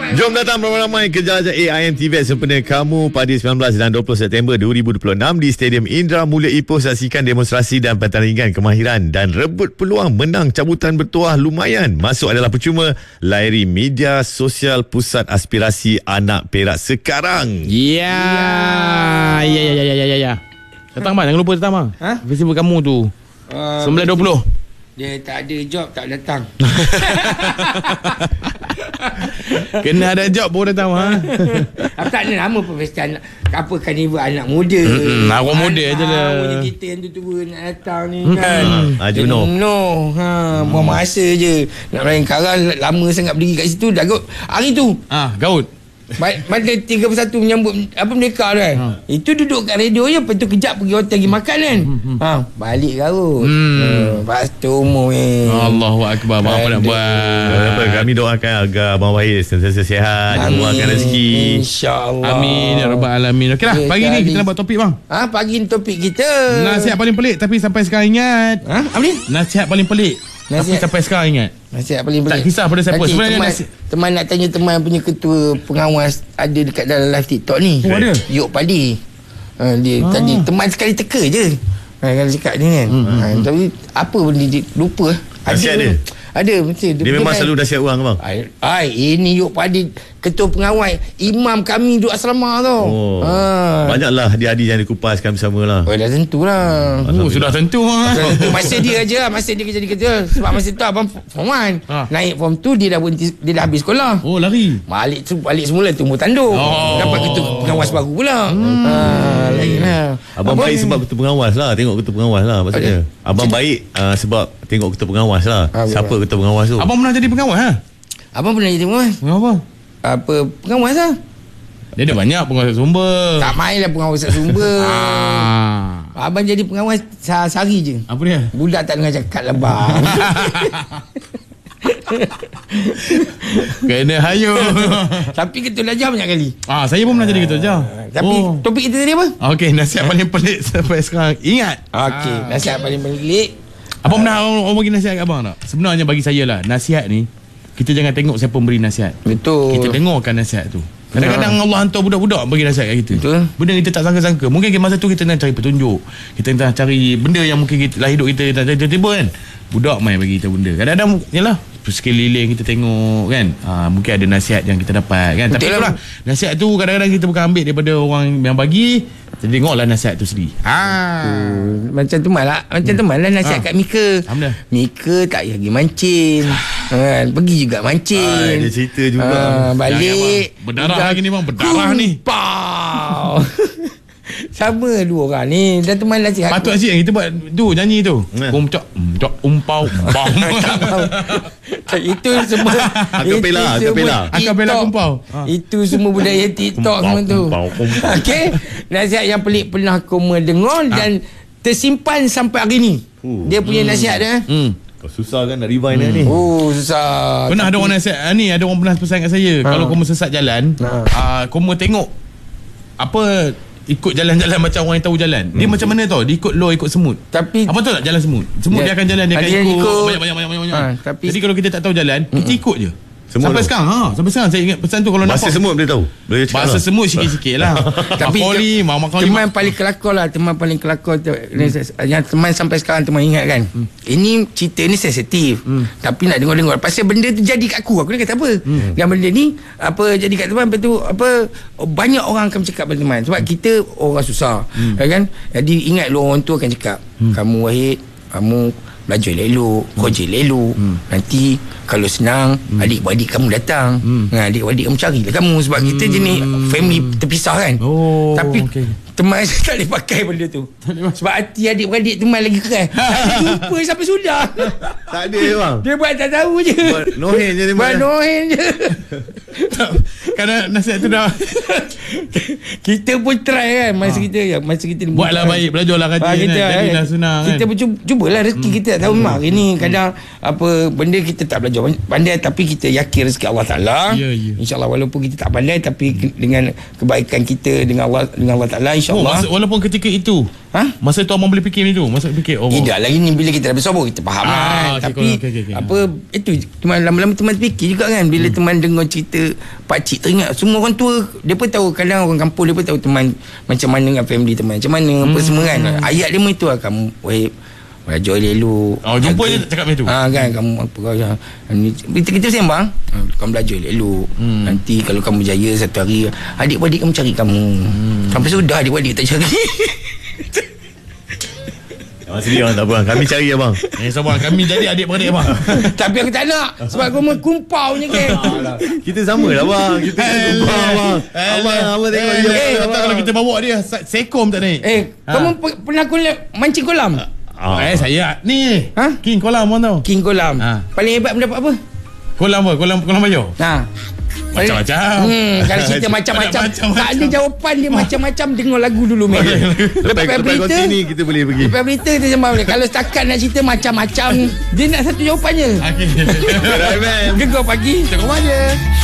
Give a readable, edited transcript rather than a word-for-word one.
Jom datang beramai-ramai ke Jelaja AIM TVET sempena kamu pada 19 dan 20 September 2026 di Stadium Indra Mulia Ipoh. Saksikan demonstrasi dan pertandingan kemahiran dan rebut peluang menang cabutan bertuah lumayan. Masuk adalah percuma. Layari media sosial Pusat Aspirasi Anak Perak sekarang. Ya. Datang bang, jangan lupa datang bang. Festival kamu tu 19-20. Dia tak ada job, tak datang. Kena ada job baru datang ha. Tak ada nama pun festival anak, apa karnival anak muda. Awak muda je lah. Punya kita yang tua nak datang ni kan. Juno. Buang masa je. Nak main karang lama sangat berdiri kat situ. Dah kot hari tu Gaut. Pada 31 menyambut apa mereka tu kan. Itu duduk kat radio je. Lepas tu kejap pergi hotel pergi makan kan. Balik Garut. Lepas tu umur Allahu Akbar. Apa nak buat. Kami doakan agar Abang Wahid sentiasa sihat, dimurahkan rezeki, InsyaAllah. Amin ya Rabbal Alamin. Okey lah, pagi ni kita nak buat topik bang. Pagi ni topik kita Nasihat paling pelik tapi sampai sekarang ingat. Apa ni? Nasihat paling pelik tapi sampai sekarang ingat. Nasihat paling pelik. Tak kisah pada siapa. Nanti Sebenarnya teman nak tanya teman punya ketua pengawas ada dekat dalam live TikTok ni. Ada? Yok Padi. Dia tadi teman sekali teka je. Kalau cakap ni kan. Tapi apa benda dia lupa. Nasihat dia? Ada mesti. Dia memang selalu nasihat orang bang. Ini Yok Padi, ketua pengawal, imam kami duduk asrama tu. Banyaklah hadiah-hadiah yang dikupaskan bersama lah. Dah tentulah. sudah tentu. Masa dia aja, masa dia kerja di kerja. Sebab masa tu abang form 1. Naik form 2 dia dah berhenti, dia dah habis sekolah. Lari. Balik semula tumbuh tanduk. Dapat ketua pengawas baru pula. Lainlah. Abang baik sebab ketua pengawas lah. Tengok ketua pengawas lah maksudnya. Abang baik sebab tengok ketua pengawas lah. Siapa ketua pengawas tu? Abang pernah jadi pengawas ha? Abang pernah jadi pengawas? Apa? Apa pengawas lah? Dia ada banyak pengawas sumber. Tak main lah pengawas sumber. Abang jadi pengawas sehari je. Apa dia? Budak tak dengar cakap lah bang. Kena hayu. Tapi ketua belajar banyak kali. Saya pun pernah jadi ketua belajar. Tapi topik kita tadi apa? Okey, nasihat paling pelik sampai sekarang ingat. Okey, nasihat paling pelik. Apa pernah orang bagi nasihat kat abang tak? Sebenarnya bagi saya lah, nasihat ni kita jangan tengok siapa memberi nasihat. Betul. Kita dengarkan nasihat tu. Kadang-kadang Allah hantar budak-budak bagi nasihat kat kita. Betul. Benda kita tak sangka-sangka. Mungkin masa tu kita nak cari petunjuk. Kita nak cari benda yang mungkin kita, lah hidup kita tak tiba-tiba kan. Budak main bagi kita benda. Kadang-kadang yalah sekeliling kita tengok kan. Mungkin ada nasihat yang kita dapat kan. Betul. Tapi itulah nasihat tu kadang-kadang kita bukan ambil daripada orang yang bagi. Jadi tengoklah nasihat tu sendiri. Macam teman lah. Macam teman lah nasihat kat Mika. Mika tak payah pergi mancing. Pergi juga mancing. Dia cerita juga. Balik. Berdarah lagi ni bang. Berdarah ni. Pau. Sama dua orang ni. Dah teman nasihat. Patut asyik yang kita buat tu nyanyi tu. Kumcok umpau. Itu semua Akapela kumpau. Itu semua budaya TikTok semua tu. Okey. Nasihat yang pelik pernah kau dengar dan tersimpan sampai hari ni. Dia punya nasihat dia. Susah kan nak rewind ni. Susah. Pernah ada orang nasihat ni, ada orang pernah pesan kat saya, kalau kamu sesat jalan, kamu tengok apa, ikut jalan-jalan macam orang yang tahu jalan. Dia macam mana tau? Dia ikut law, ikut semut. Tapi apa tahu tak jalan semut? Semut dia akan jalan, dia akan ikut banyak. Jadi kalau kita tak tahu jalan, kita ikut je. Sampai sekarang saya ingat pesan tu. Kalau bahasa nampak semut boleh tahu. Bahasa semut sikit-sikit lah. Tapi teman paling kelakar lah. Teman paling kelakar tu, yang teman sampai sekarang teman ingat kan. Ini cerita ni sensitif. Tapi nak dengar-dengar. Pasal benda tu jadi kat aku ni kata apa. Dan benda ni apa jadi kat teman. Lepas tu apa, banyak orang akan cakap pada teman. Sebab kita orang susah kan. Jadi ingat lu orang tu akan cakap, kamu Wahid, kamu belajar elok, kerja elok. Nanti kalau senang, adik-adik kamu datang. Adik-adik kamu carilah kamu. Sebab kita jenis family terpisah kan. Tapi teman saya tak boleh pakai benda tu. Sebab hati adik-beradik teman lagi keras. Tak ada jumpa sampai sudah. Tak ada bang. Dia buat tak tahu je. Buat nohen je. Buat nohen je. Kerana nasihat tu dah kita pun try kan. Masa kita buatlah baik, belajarlah rajin kan. Jadilah senang kan. Kita pun cubalah rezeki kita tak tahu memang hari ni. Kadang apa benda kita tak belajar pandai, tapi kita yakin rezeki Allah Ta'ala. InsyaAllah walaupun kita tak pandai, tapi dengan kebaikan kita dengan Allah Ta'ala, InsyaAllah walaupun ketika itu Masa tu abang boleh fikir macam tu? Masa fikir tidak lagi ni bila kita dah besar baru kita faham kan. Tapi apa itu teman lama-lama teman fikir juga kan. Bila teman dengar cerita pakcik teringat semua orang tua dia pun tahu, kadang orang kampung dia pun tahu teman macam mana dengan family teman macam mana apa semua kan. Ayat dia itu lah, kamu belajar elok. Jumpa je cakap macam tu. Kan kamu apa kau kita sembang. Kamu belajar elok. Nanti kalau kamu jaya satu hari adik-beradik kamu cari kamu. Sampai sudah adik-beradik tak cari. Abang sedih abang, tak apa. Kami cari abang. Sabar, kami jadi adik-beradik abang. Tapi aku tak nak. Sebab aku kumpau je kan. Kita sama lah bang. Kita kumpau abang. Abang tengok dia. Kalau kita bawa dia sekom tak naik. Kamu pernah mancing kolam? Saya ni King kolam abang tahu. King kolam. Paling hebat mendapat apa? Kolam apa? Kolam bayar. Macam-macam. Kalau cerita macam-macam tak ada jawapan dia. Macam-macam. Dengar lagu dulu Lepas berita ni kita boleh pergi. Lepas berita kita sembang boleh. Kalau setakat nak cerita macam-macam, dia nak satu jawapannya. Gegar pagi. Tengok aja.